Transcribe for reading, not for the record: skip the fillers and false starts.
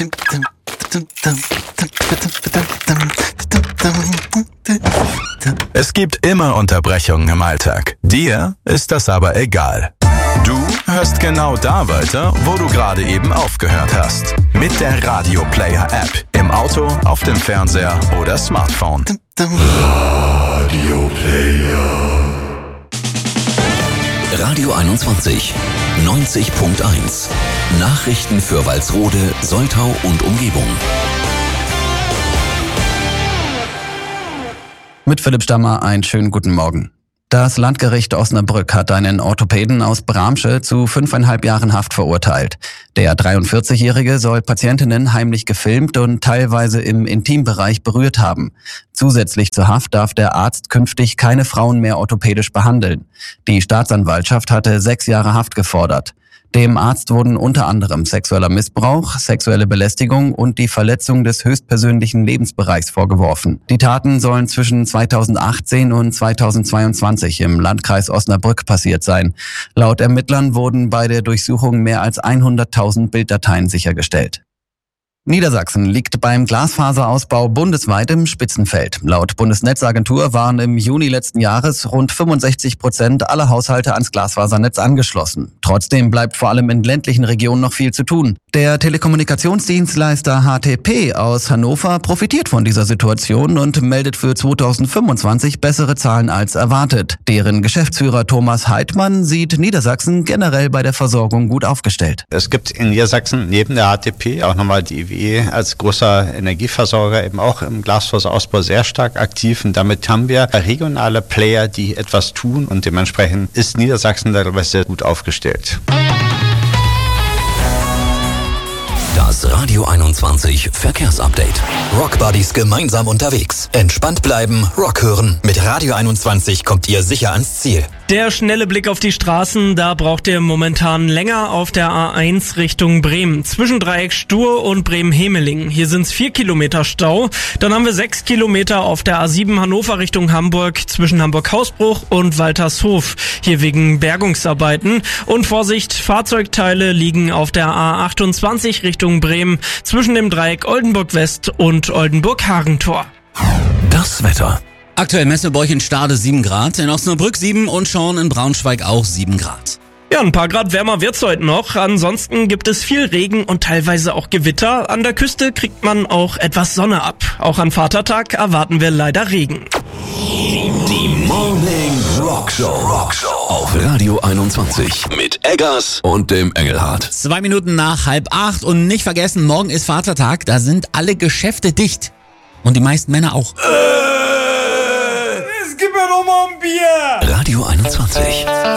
Es gibt immer Unterbrechungen im Alltag. Dir ist das aber egal. Du hörst genau da weiter, wo du gerade eben aufgehört hast. Mit der Radio Player App. Im Auto, auf dem Fernseher oder Smartphone. Radio Player. Radio 21, 90.1. Nachrichten für Walsrode, Soltau und Umgebung. Mit Philipp Stammer einen schönen guten Morgen. Das Landgericht Osnabrück hat einen Orthopäden aus Bramsche zu 5,5 Jahren Haft verurteilt. Der 43-Jährige soll Patientinnen heimlich gefilmt und teilweise im Intimbereich berührt haben. Zusätzlich zur Haft darf der Arzt künftig keine Frauen mehr orthopädisch behandeln. Die Staatsanwaltschaft hatte 6 Jahre Haft gefordert. Dem Arzt wurden unter anderem sexueller Missbrauch, sexuelle Belästigung und die Verletzung des höchstpersönlichen Lebensbereichs vorgeworfen. Die Taten sollen zwischen 2018 und 2022 im Landkreis Osnabrück passiert sein. Laut Ermittlern wurden bei der Durchsuchung mehr als 100.000 Bilddateien sichergestellt. Niedersachsen liegt beim Glasfaserausbau bundesweit im Spitzenfeld. Laut Bundesnetzagentur waren im Juni letzten Jahres rund 65% aller Haushalte ans Glasfasernetz angeschlossen. Trotzdem bleibt vor allem in ländlichen Regionen noch viel zu tun. Der Telekommunikationsdienstleister HTP aus Hannover profitiert von dieser Situation und meldet für 2025 bessere Zahlen als erwartet. Deren Geschäftsführer Thomas Heidmann sieht Niedersachsen generell bei der Versorgung gut aufgestellt. Es gibt in Niedersachsen neben der HTP auch nochmal die EWE als großer Energieversorger eben auch im Glasfaserausbau sehr stark aktiv. Und damit haben wir regionale Player, die etwas tun, und dementsprechend ist Niedersachsen darüber sehr gut aufgestellt. Das Radio 21 Verkehrsupdate. Rockbuddies gemeinsam unterwegs. Entspannt bleiben, Rock hören. Mit Radio 21 kommt ihr sicher ans Ziel. Der schnelle Blick auf die Straßen, da braucht ihr momentan länger auf der A1 Richtung Bremen. Zwischen Dreieck Stur und Bremen-Hemeling. Hier sind es 4 Kilometer Stau. Dann haben wir 6 Kilometer auf der A7 Hannover Richtung Hamburg zwischen Hamburg-Hausbruch und Waltershof. Hier wegen Bergungsarbeiten. Und Vorsicht, Fahrzeugteile liegen auf der A28 Richtung Bremen zwischen dem Dreieck Oldenburg-West und Oldenburg-Hagentor. Das Wetter. Aktuell messen wir bei euch in Stade 7 Grad, in Osnabrück 7 und Schorn in Braunschweig auch 7 Grad. Ja, ein paar Grad wärmer wird's heute noch. Ansonsten gibt es viel Regen und teilweise auch Gewitter. An der Küste kriegt man auch etwas Sonne ab. Auch an Vatertag erwarten wir leider Regen. Die Morning Rockshow auf Radio 21 mit Eggers und dem Engelhardt. 2 Minuten nach 7:30 und nicht vergessen, morgen ist Vatertag, da sind alle Geschäfte dicht. Und die meisten Männer auch. Gib mir doch mal ein Bier! Radio 21.